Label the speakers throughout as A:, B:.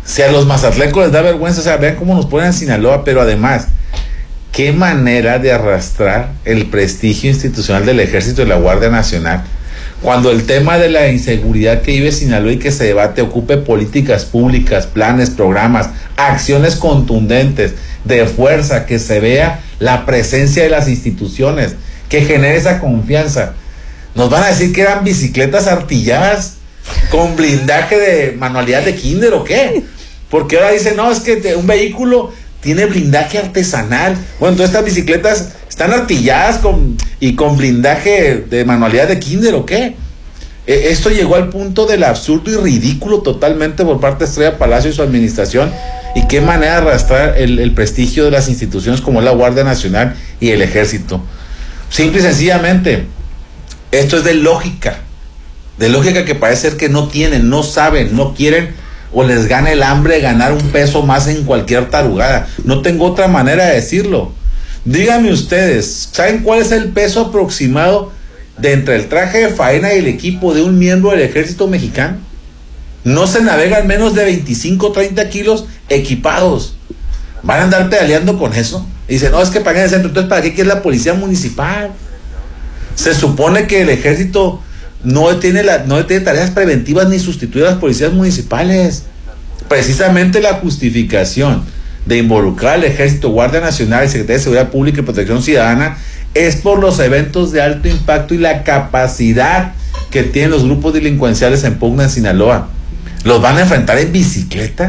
A: Si a los mazatlecos les da vergüenza, o sea, vean cómo nos ponen en Sinaloa, pero además, qué manera de arrastrar el prestigio institucional del Ejército y de la Guardia Nacional, cuando el tema de la inseguridad que vive Sinaloa y que se debate ocupe políticas públicas, planes, programas, acciones contundentes, de fuerza, que se vea la presencia de las instituciones, que genere esa confianza. Nos van a decir que eran bicicletas artilladas con blindaje de manualidad de kinder o qué, porque ahora dicen, no, es que un vehículo tiene blindaje artesanal. Bueno, entonces estas bicicletas están artilladas con blindaje de manualidad de kinder o qué. Esto llegó al punto del absurdo y ridículo totalmente por parte de Estrella Palacio y su administración, y qué manera de arrastrar el prestigio de las instituciones como la Guardia Nacional y el Ejército. Simple y sencillamente, esto es de lógica que parece ser que no tienen, no saben, no quieren, o les gana el hambre de ganar un peso más en cualquier tarugada. No tengo otra manera de decirlo. Díganme ustedes, ¿saben cuál es el peso aproximado de entre el traje de faena y el equipo de un miembro del Ejército Mexicano? No se navegan menos de 25 o 30 kilos equipados. ¿Van a andar pedaleando con eso? Y dicen, no, es que paguen el centro. Entonces, ¿para qué es la policía municipal? Se supone que el Ejército no tiene tareas preventivas ni sustituir a las policías municipales. Precisamente la justificación de involucrar al Ejército, Guardia Nacional y Secretaría de Seguridad Pública y Protección Ciudadana es por los eventos de alto impacto y la capacidad que tienen los grupos delincuenciales en pugna en Sinaloa. ¿Los van a enfrentar en bicicleta?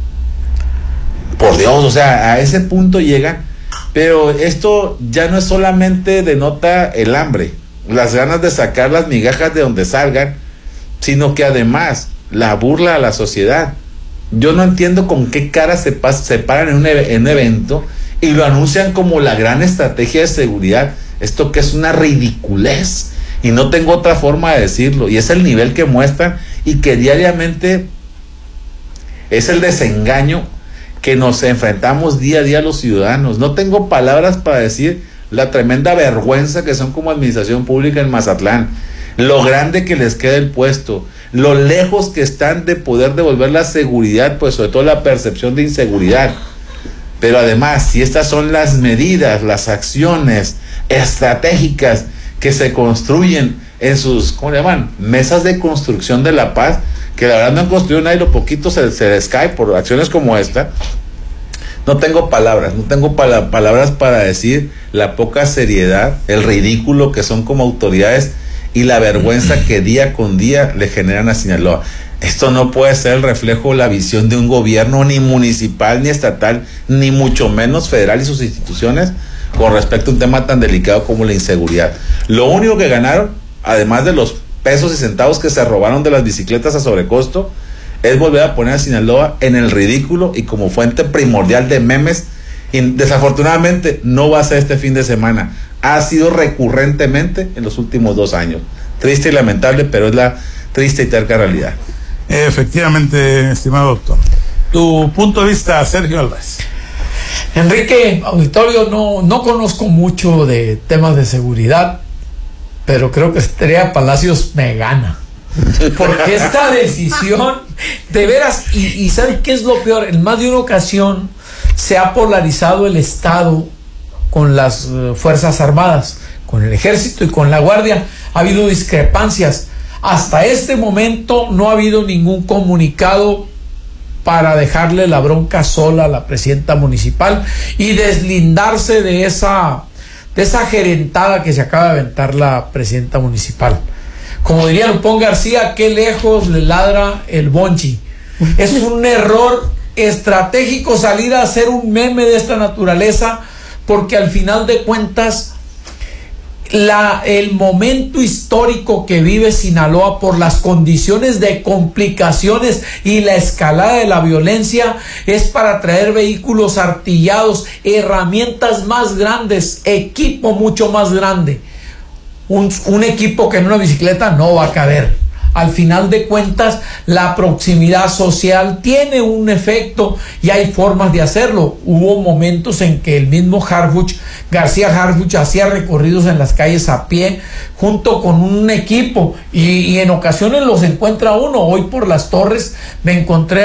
A: Por Dios, o sea, a ese punto llegan. Pero esto ya no es solamente denota el hambre, las ganas de sacar las migajas de donde salgan, sino que además la burla a la sociedad. Yo no entiendo con qué cara se paran en un evento y lo anuncian como la gran estrategia de seguridad. Esto que es una ridiculez, y no tengo otra forma de decirlo, y es el nivel que muestran, y que diariamente es el desengaño que nos enfrentamos día a día los ciudadanos. No tengo palabras para decir la tremenda vergüenza que son como administración pública en Mazatlán, lo grande que les queda el puesto, lo lejos que están de poder devolver la seguridad, pues sobre todo la percepción de inseguridad. Pero además, si estas son las medidas, las acciones estratégicas que se construyen en sus, ¿cómo le llaman?, mesas de construcción de la paz, que la verdad no han construido nada y lo poquito se les cae por acciones como esta. No tengo palabras para decir la poca seriedad, el ridículo que son como autoridades y la vergüenza que día con día le generan a Sinaloa. Esto no puede ser el reflejo, la visión de un gobierno ni municipal, ni estatal, ni mucho menos federal y sus instituciones con respecto a un tema tan delicado como la inseguridad. Lo único que ganaron, además de los pesos y centavos que se robaron de las bicicletas a sobrecosto, es volver a poner a Sinaloa en el ridículo y como fuente primordial de memes. Y desafortunadamente no va a ser este fin de semana, ha sido recurrentemente en los últimos 2 años. Triste y lamentable, pero es la triste y terca realidad.
B: Efectivamente, estimado doctor. Tu punto de vista, Sergio Álvarez.
C: Enrique, auditorio, no conozco mucho de temas de seguridad, pero creo que Estrella Palacios me gana. Porque esta decisión, de veras, y ¿sabes qué es lo peor? En más de una ocasión se ha polarizado el Estado con las Fuerzas Armadas, con el Ejército y con la Guardia. Ha habido discrepancias. Hasta este momento no ha habido ningún comunicado para dejarle la bronca sola a la presidenta municipal y deslindarse de esa gerentada que se acaba de aventar la presidenta municipal. Como diría Lupón García, qué lejos le ladra el bonchi. Es un error estratégico salir a hacer un meme de esta naturaleza, porque al final de cuentas el momento histórico que vive Sinaloa por las condiciones de complicaciones y la escalada de la violencia es para traer vehículos artillados, herramientas más grandes, equipo mucho más grande. Un equipo que en una bicicleta no va a caber. Al final de cuentas, la proximidad social tiene un efecto y hay formas de hacerlo. Hubo momentos en que el mismo García Harfuch hacía recorridos en las calles a pie junto con un equipo y en ocasiones los encuentra uno. Hoy por las Torres me encontré